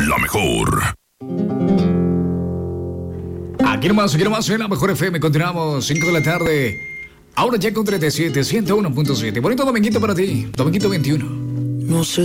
La mejor. Aquí nomás en la mejor FM. Continuamos, 5 de la tarde. Ahora ya con 37, 101.7. Bonito dominguito para ti, dominguito 21. No sé